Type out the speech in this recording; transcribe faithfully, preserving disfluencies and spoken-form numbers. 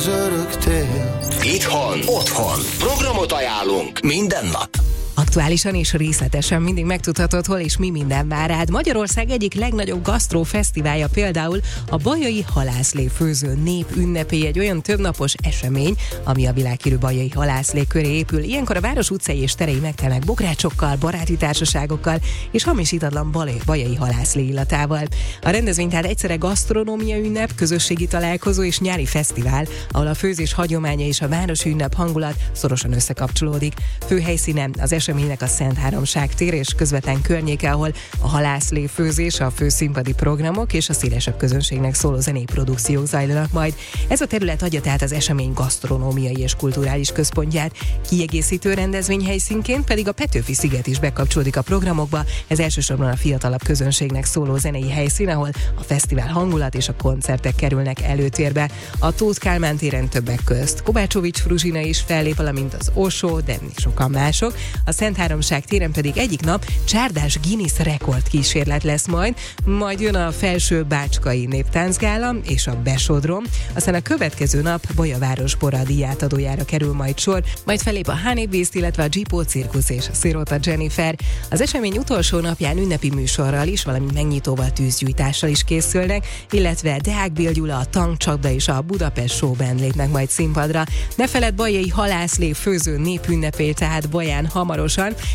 az örök tél. Itthon, otthon. Programot ajánlunk minden nap. Aktuálisan és részletesen mindig megtudhatod, hol és mi minden vár rád. Magyarország egyik legnagyobb gasztrófesztiválja például a Bajai Halászlé Főző Nép Ünnepé, egy olyan többnapos esemény, ami a világhírű Bajai Halászlé köré épül. Ilyenkor a város utcai és terei megtelnek bográcsokkal, baráti társaságokkal és hamisítatlan bajai halászlé illatával. A rendezvény tehát egyszerre gasztronómia ünnep, közösségi találkozó és nyári fesztivál, ahol a főzés hagyománya és a városi ünnep hangulat szorosan összekapcsolódik. Főhelyszínen az eseménynek a Szent Háromság tér és közvetlen környéke, ahol a halászlé főzés, a főszínpadi programok és a szélesebb közönségnek szóló zenei produkciók zajlanak majd. Ez a terület adja tehát az esemény gasztronómiai és kulturális központját. Kiegészítő rendezvényhelyszínként pedig a Petőfi-sziget is bekapcsolódik a programokba. Ez elsősorban a fiatalabb közönségnek szóló zenei helyszín, ahol a fesztivál hangulat és a koncertek kerülnek előtérbe. A Tóth Kálmán téren többek közt Kovácsovics Fruzsina is fellép, valamint az Osó, de sokan mások. A Szent Háromság téren pedig egyik nap csárdás Guinness rekord kísérlet lesz majd, majd jön a Felső Bácskai Néptáncgála és a Besodrom, aztán a következő nap Bolyaváros Bora díjátadójára kerül majd sor, majd felép a Honey Beast, illetve a Jeepó Cirkusz és a Szirota Jennifer. Az esemény utolsó napján ünnepi műsorral is, valamint megnyitóval, tűzgyújtással is készülnek, illetve Deák Bill Gyula, a Tankcsapda és a Budapest Show Band lépnek majd színpadra. Ne feledd, Bajai Halászlé Főző Népünnepé tehát Baján hamarosan.